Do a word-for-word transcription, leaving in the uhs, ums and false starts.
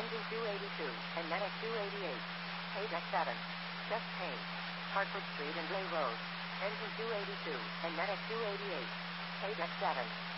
Engine two eighty-two, and Medic two eighty-eight. Page X seven. Chest pain. Hartford Street and Blay Road. Engine two eighty-two, and Medic two eighty-eight. Page X seven.